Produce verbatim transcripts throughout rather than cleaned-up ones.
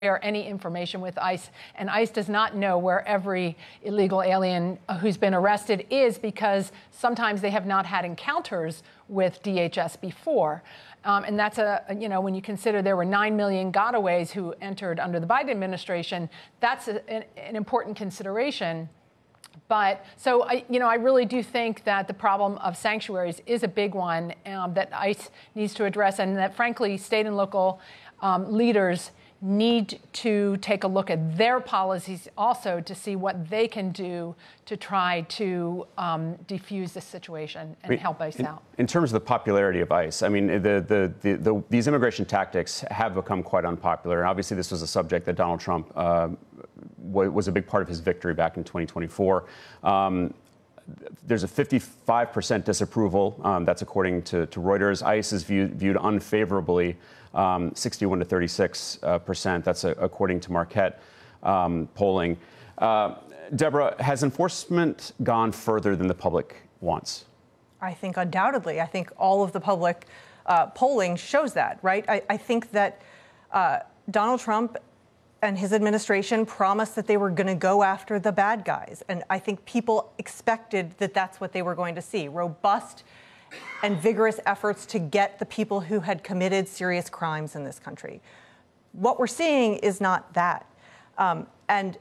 share any information with ICE, and ICE does not know where every illegal alien who's been arrested is, because sometimes they have not had encounters with D H S before. Um, and that's a, you know, when you consider there were nine million gotaways who entered under the Biden administration, that's a, an, an important consideration. But so, I, you know, I really do think that the problem of sanctuaries is a big one um, that ICE needs to address, and that, frankly, state and local um, leaders need to take a look at their policies also to see what they can do to try to um, defuse the situation and I mean, help ICE in, out. In terms of the popularity of ICE, I mean, the, the, the, the, these immigration tactics have become quite unpopular. And obviously, this was a subject that Donald Trump uh, was a big part of his victory back in twenty twenty-four. Um, There's a fifty-five percent disapproval. Um, that's according to, to Reuters. ICE is viewed, viewed unfavorably, um, sixty-one to thirty-six percent. That's a, according to Marquette um, polling. Uh, Deborah, has enforcement gone further than the public wants? I think undoubtedly. I think all of the public uh, polling shows that, right? I, I think that uh, Donald Trump and his administration promised that they were going to go after the bad guys. And I think people expected that that's what they were going to see, robust and vigorous efforts to get the people who had committed serious crimes in this country. What we're seeing is not that. Um, and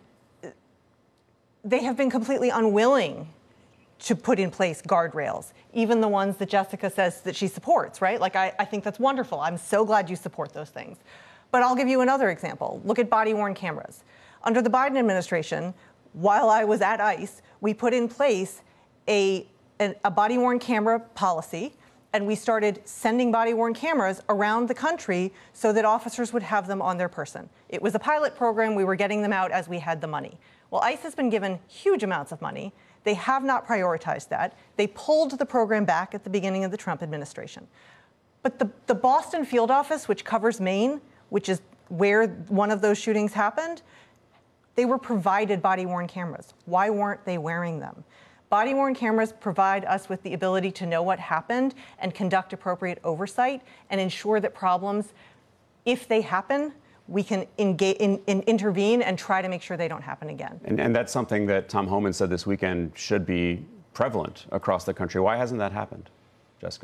they have been completely unwilling to put in place guardrails, even the ones that Jessica says that she supports, right? Like, I, I think that's wonderful. I'm so glad you support those things. But I'll give you another example. Look at body-worn cameras. Under the Biden administration, while I was at ICE, we put in place a, a, a body-worn camera policy, and we started sending body-worn cameras around the country so that officers would have them on their person. It was a pilot program. We were getting them out as we had the money. Well, ICE has been given huge amounts of money. They have not prioritized that. They pulled the program back at the beginning of the Trump administration. But the, the Boston field office, which covers Maine, which is where one of those shootings happened, they were provided body-worn cameras. Why weren't they wearing them? Body-worn cameras provide us with the ability to know what happened and conduct appropriate oversight and ensure that problems, if they happen, we can engage, in, in, intervene and try to make sure they don't happen again. And, and that's something that Tom Homan said this weekend should be prevalent across the country. Why hasn't that happened, Jessica?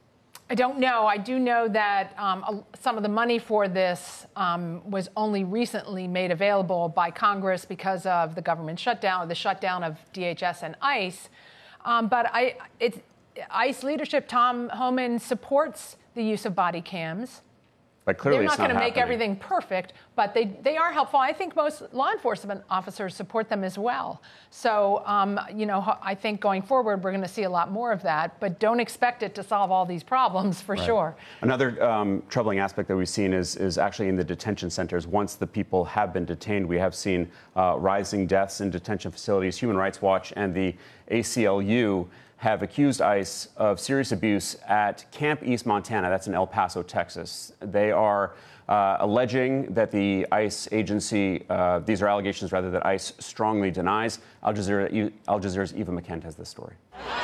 I don't know. I do know that um, some of the money for this um, was only recently made available by Congress because of the government shutdown, or the shutdown of D H S and ICE. Um, but I, it's, ICE leadership, Tom Homan, supports the use of body cams. But clearly They're not it's not going to make happening. everything perfect, but they, they are helpful. I think most law enforcement officers support them as well. So, um, you know, I think going forward, we're going to see a lot more of that, but don't expect it to solve all these problems for Right. sure. Another um, troubling aspect that we've seen is, is actually in the detention centers. Once the people have been detained, we have seen uh, rising deaths in detention facilities. Human Rights Watch and the A C L U have accused ICE of serious abuse at Camp East Montana. That's in El Paso, Texas. They are uh, alleging that the ICE agency, uh, these are allegations rather, that ICE strongly denies. Al Jazeera, Al Jazeera's Eva McKent has this story.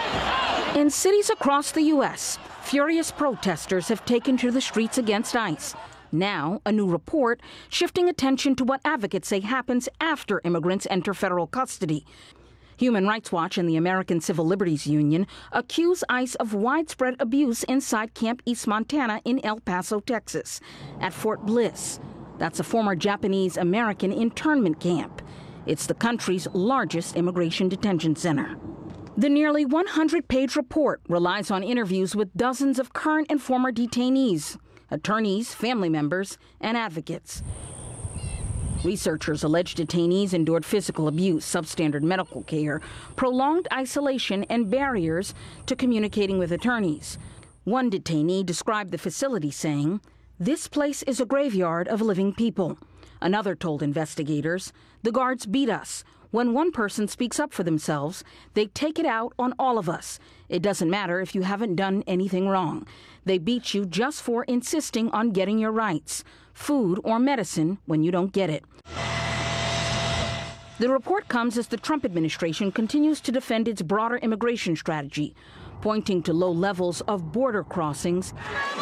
In cities across the U S, furious protesters have taken to the streets against ICE. Now, a new report shifting attention to what advocates say happens after immigrants enter federal custody. Human Rights Watch and the American Civil Liberties Union accuse ICE of widespread abuse inside Camp East Montana in El Paso, Texas, at Fort Bliss. That's a former Japanese-American internment camp. It's the country's largest immigration detention center. The nearly one hundred page report relies on interviews with dozens of current and former detainees, attorneys, family members, and advocates. Researchers allege detainees endured physical abuse, substandard medical care, prolonged isolation, and barriers to communicating with attorneys. One detainee described the facility saying, "This place is a graveyard of living people." Another told investigators, "The guards beat us. When one person speaks up for themselves, they take it out on all of us. It doesn't matter if you haven't done anything wrong. They beat you just for insisting on getting your rights, food or medicine when you don't get it." The report comes as the Trump administration continues to defend its broader immigration strategy. pointing to low levels of border crossings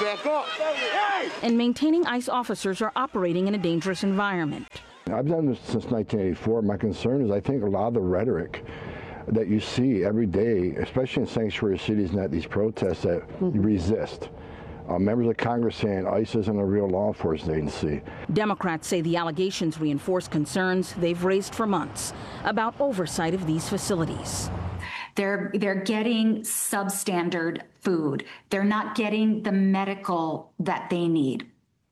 and maintaining ICE officers are operating in a dangerous environment. I've done this since nineteen eighty-four. My concern is I think a lot of the rhetoric that you see every day, especially in sanctuary cities and at these protests, that you resist. Uh, members of Congress saying ICE isn't a real law enforcement agency. Democrats say the allegations reinforce concerns they've raised for months about oversight of these facilities. They're, they're getting substandard food. They're not getting the medical that they need.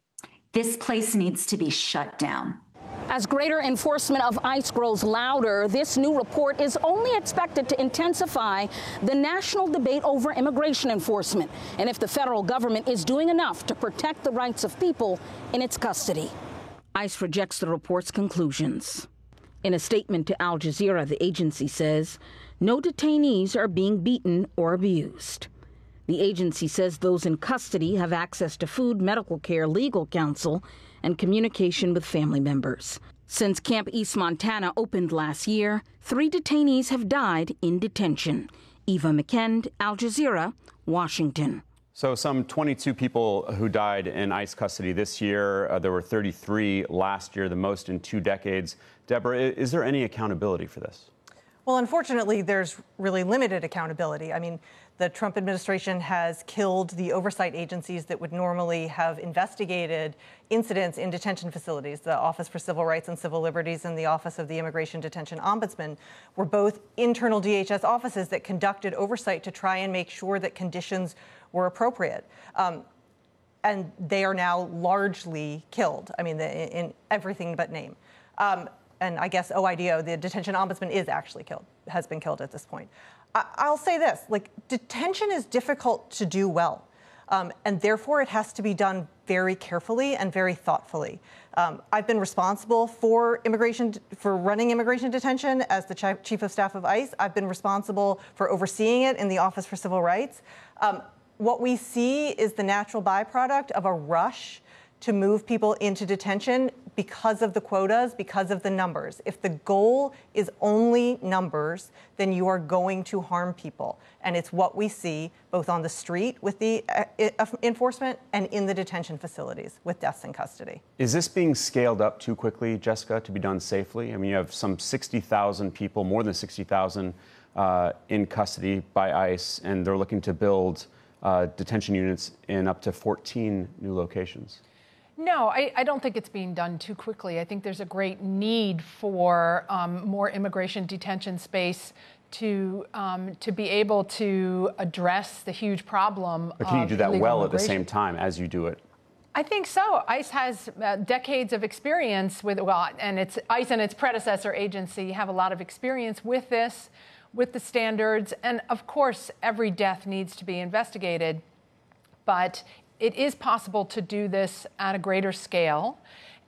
This place needs to be shut down. As greater enforcement of ICE grows louder, this new report is only expected to intensify the national debate over immigration enforcement and if the federal government is doing enough to protect the rights of people in its custody. ICE rejects the report's conclusions. In a statement to Al Jazeera, the agency says no detainees are being beaten or abused. The agency says those in custody have access to food, medical care, legal counsel, and communication with family members. Since Camp East Montana opened last year, three detainees have died in detention. Eva McKend, Al Jazeera, Washington. So some twenty-two people who died in ICE custody this year. Uh, there were thirty-three last year, the most in two decades. Deborah, is there any accountability for this? Well, unfortunately, there's really limited accountability. I mean, the Trump administration has killed the oversight agencies that would normally have investigated incidents in detention facilities. The Office for Civil Rights and Civil Liberties and the Office of the Immigration Detention Ombudsman were both internal D H S offices that conducted oversight to try and make sure that conditions were appropriate. Um, and they are now largely killed. I mean, the, in everything but name. Um, and I guess O I D O, the detention ombudsman, is actually killed, has been killed at this point. I, I'll say this, like, detention is difficult to do well. Um, and therefore, it has to be done very carefully and very thoughtfully. Um, I've been responsible for immigration, for running immigration detention as the ch- chief of staff of ICE. I've been responsible for overseeing it in the Office for Civil Rights. Um, what we see is the natural byproduct of a rush to move people into detention because of the quotas, because of the numbers. If the goal is only numbers, then you are going to harm people. And it's what we see both on the street with the uh, enforcement and in the detention facilities with deaths in custody. Is this being scaled up too quickly, Jessica, to be done safely? I mean, you have some sixty thousand people, more than sixty thousand uh, in custody by ICE, and they're looking to build uh, detention units in up to fourteen new locations. No, I, I don't think it's being done too quickly. I think there's a great need for um, more immigration detention space to um, to be able to address the huge problem. But can you do that well at the same time as you do it? I think so. ICE has uh, decades of experience with, well, and it's ICE and its predecessor agency have a lot of experience with this, with the standards. And of course, every death needs to be investigated. But it is possible to do this at a greater scale.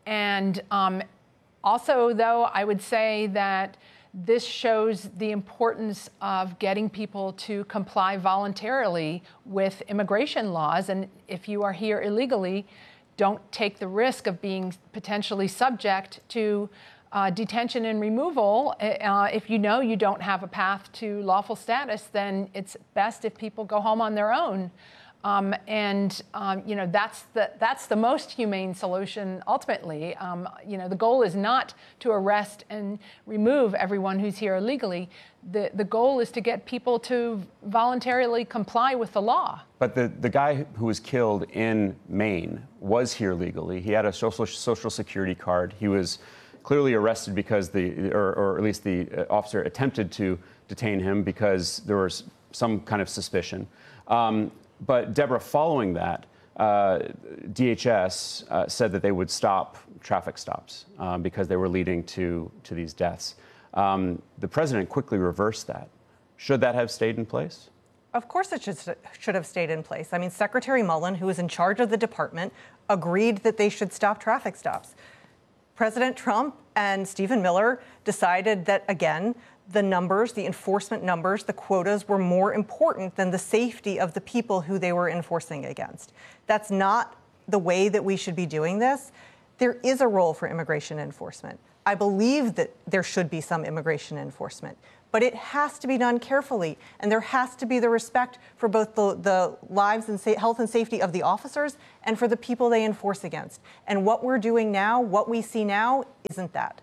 And um, also, though, I would say that this shows the importance of getting people to comply voluntarily with immigration laws. And if you are here illegally, don't take the risk of being potentially subject to uh, detention and removal. Uh, if you know you don't have a path to lawful status, then it's best if people go home on their own. Um, and, um, you know, that's the, that's the most humane solution ultimately. Um, you know, the goal is not to arrest and remove everyone who's here illegally. The, the goal is to get people to voluntarily comply with the law. But the, the guy who was killed in Maine was here legally. He had a social, social security card. He was clearly arrested because the, or, or at least the officer attempted to detain him because there was some kind of suspicion. Um, But, Deborah, following that, uh, D H S uh, said that they would stop traffic stops um, because they were leading to, to these deaths. Um, the president quickly reversed that. Should that have stayed in place? Of course it should, should have stayed in place. I mean, Secretary Mullen, who is in charge of the department, agreed that they should stop traffic stops. President Trump and Stephen Miller decided that, again, the numbers, the enforcement numbers, the quotas were more important than the safety of the people who they were enforcing against. That's not the way that we should be doing this. there is a role for immigration enforcement. I believe that there should be some immigration enforcement, but it has to be done carefully, and there has to be the respect for both the, the lives and sa- health and safety of the officers and for the people they enforce against. And what we're doing now, what we see now, isn't that.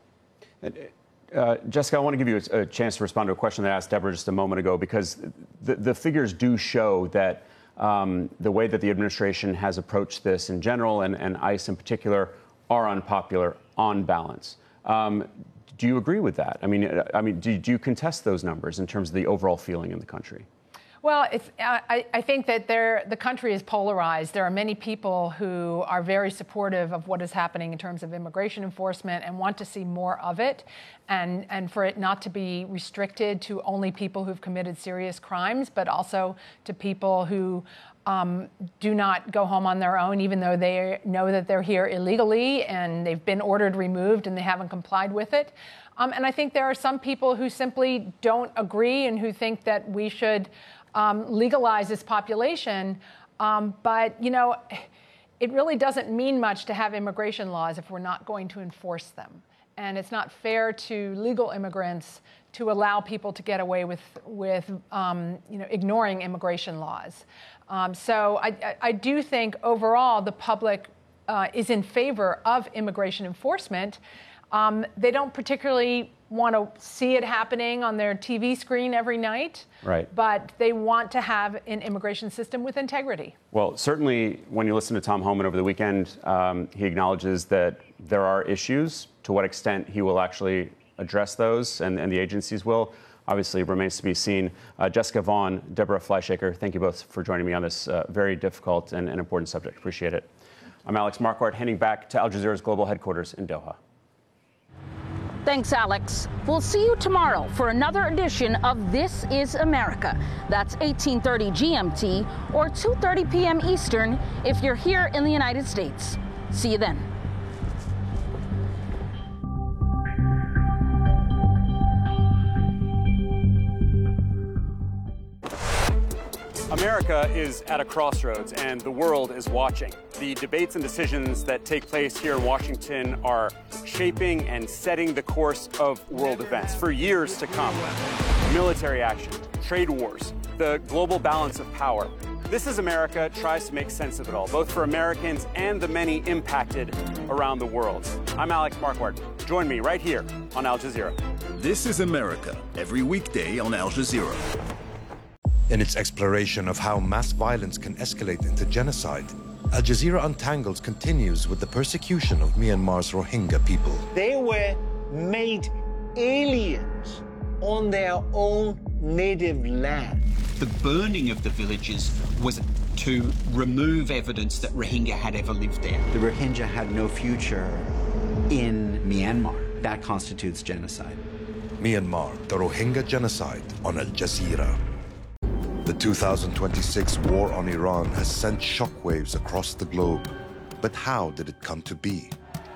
Uh, Jessica, I want to give you a, a chance to respond to a question that I asked Deborah just a moment ago, because the, the figures do show that um, the way that the administration has approached this in general, and, and ICE in particular, are unpopular on balance. Um, do you agree with that? I mean, I mean, do, do you contest those numbers in terms of the overall feeling in the country? Well, it's, I, I think that there, the country is polarized. There are many people who are very supportive of what is happening in terms of immigration enforcement and want to see more of it, and, and for it not to be restricted to only people who've committed serious crimes, but also to people who um, do not go home on their own, even though they know that they're here illegally and they've been ordered removed and they haven't complied with it. Um, and I think there are some people who simply don't agree and who think that we should Um, legalize this population, um, but, you know, it really doesn't mean much to have immigration laws if we're not going to enforce them. And it's not fair to legal immigrants to allow people to get away with, with um, you know, ignoring immigration laws. Um, so I, I, I do think overall the public uh, is in favor of immigration enforcement. Um, they don't particularly want to see it happening on their T V screen every night, right? But they want to have an immigration system with integrity. Well, certainly when you listen to Tom Homan over the weekend, um, he acknowledges that there are issues. To what extent he will actually address those, and, and the agencies will, obviously remains to be seen. Uh, Jessica Vaughn, Deborah Fleischaker, thank you both for joining me on this uh, very difficult and, and important subject. Appreciate it. I'm Alex Marquardt, heading back to Al Jazeera's global headquarters in Doha. Thanks, Alex. We'll see you tomorrow for another edition of This is America. That's eighteen thirty G M T or two thirty p m Eastern if you're here in the United States. See you then. America is at a crossroads, and the world is watching. The debates and decisions that take place here in Washington are shaping and setting the course of world events for years to come. Military action, trade wars, the global balance of power. This is America tries to make sense of it all, both for Americans and the many impacted around the world. I'm Alex Marquardt. Join me right here on Al Jazeera. This is America, every weekday on Al Jazeera. In its exploration of how mass violence can escalate into genocide, Al Jazeera Untangles continues with the persecution of Myanmar's Rohingya people. They were made aliens on their own native land. The burning of the villages was to remove evidence that Rohingya had ever lived there. The Rohingya had no future in Myanmar. That constitutes genocide. Myanmar, the Rohingya genocide on Al Jazeera. The two thousand twenty-six war on Iran has sent shockwaves across the globe. But how did it come to be?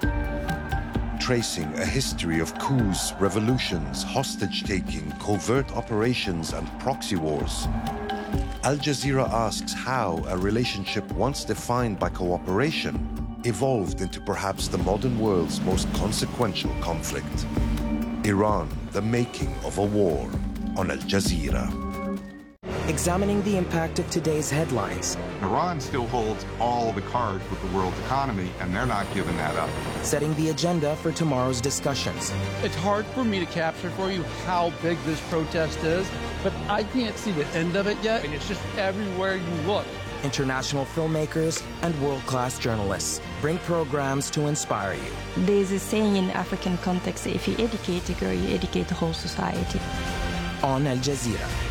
Tracing a history of coups, revolutions, hostage-taking, covert operations, and proxy wars, Al Jazeera asks how a relationship once defined by cooperation evolved into perhaps the modern world's most consequential conflict. Iran, the making of a war, on Al Jazeera. Examining the impact of today's headlines. Iran still holds all the cards with the world's economy, and they're not giving that up. Setting the agenda for tomorrow's discussions. It's hard for me to capture for you how big this protest is, but I can't see the end of it yet, and it's just everywhere you look. International filmmakers and world-class journalists bring programs to inspire you. There's a saying in African context, if you educate a girl, you educate the whole society. On Al Jazeera.